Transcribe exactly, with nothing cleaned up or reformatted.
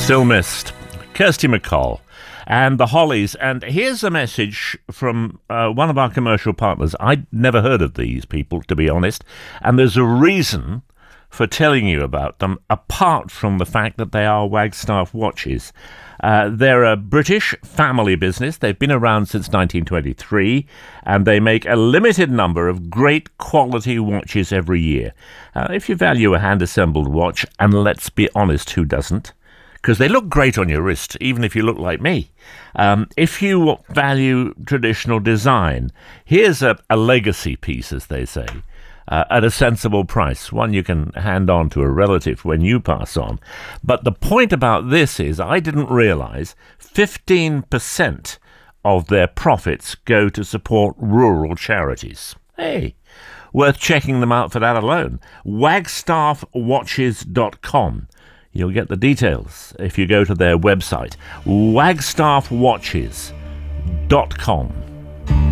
Still Missed, Kirsty MacColl and the Hollies. And here's a message from uh, one of our commercial partners. I'd never heard of these people, to be honest, and there's a reason for telling you about them, apart from the fact that they are Wagstaff watches. Uh, they're a British family business. They've been around since nineteen twenty-three, and they make a limited number of great quality watches every year. Uh, if you value a hand-assembled watch, and let's be honest, who doesn't? Because they look great on your wrist, even if you look like me. Um, if you value traditional design, here's a, a legacy piece, as they say. Uh, at a sensible price, one you can hand on to a relative when you pass on. But the point about this is I didn't realize fifteen percent of their profits go to support rural charities. Hey, worth checking them out for that alone. wagstaff watches dot com. You'll get the details if you go to their website, wagstaff watches dot com.